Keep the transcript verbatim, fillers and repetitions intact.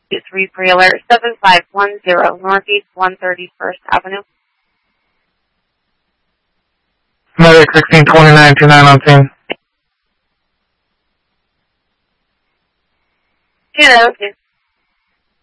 three three alert seven five one zero Northeast one hundred thirty-first Avenue. Medic sixteen twenty-nine two nine on scene. Yeah, okay.